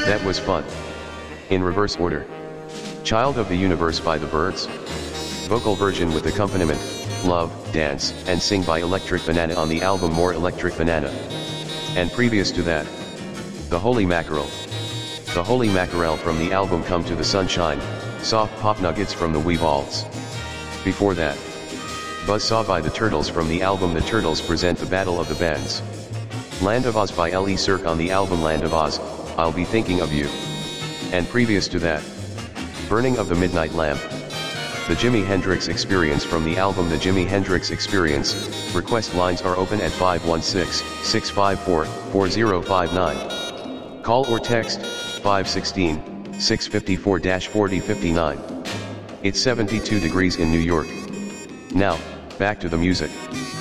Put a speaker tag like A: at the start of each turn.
A: That was fun. In reverse order. Child of the Universe by the Byrds. Vocal version with accompaniment, Love, Dance, and Sing by Electric Banana on the album More Electric Banana. And previous to that, The Holy Mackerel. The Holy Mackerel from the album Come to the Sunshine, soft pop nuggets from the Weeballs. Before that, Buzzsaw by the Turtles from the album The Turtles Present the Battle of the Bands. Land of Oz by L.E. Cirque on the album Land of Oz, I'll Be Thinking of You. And previous to that, Burning of the Midnight Lamp. The Jimi Hendrix Experience from the album The Jimi Hendrix Experience. Request lines are open at 516-654-4059. Call or text, 516-654-4059. It's 72 degrees in New York. Now, back to the music.